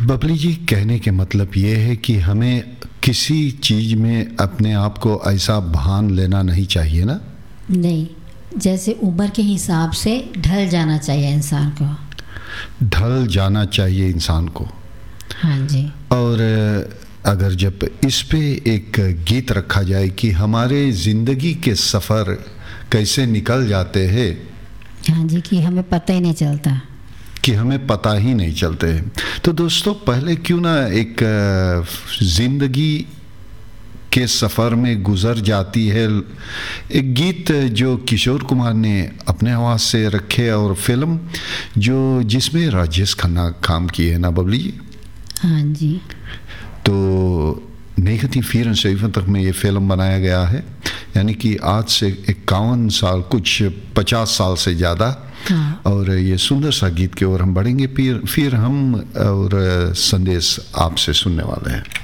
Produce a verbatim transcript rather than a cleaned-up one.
बबली जी, कहने के मतलब ये है कि हमें किसी चीज़ में अपने आप को ऐसा भान लेना नहीं चाहिए ना? नहीं, जैसे उम्र के हिसाब से ढल जाना चाहिए इंसान को। ढल जाना चाहिए इंसान को। हाँ जी। और अगर जब इस पे एक गीत रखा जाए कि हमारे ज़िंदगी के सफ़र कैसे निकल जाते हैं, हाँ जी, कि हमें पता ही नहीं चलता, कि हमें पता ही नहीं चलते हैं। तो दोस्तों, पहले क्यों ना एक ज़िंदगी के सफ़र में गुज़र जाती है, एक गीत जो किशोर कुमार ने अपने आवाज़ से रखे और फिल्म जो जिसमें राजेश खन्ना काम किए ना बबली जी। हाँ जी। तो नेगती फिर शरीफ तक में ये फिल्म बनाया गया है, यानी कि आज से इक्यावन साल, कुछ पचास साल से ज़्यादा। हाँ। और ये सुंदर सा गीत की ओर हम बढ़ेंगे, फिर फिर हम और संदेश आपसे सुनने वाले हैं।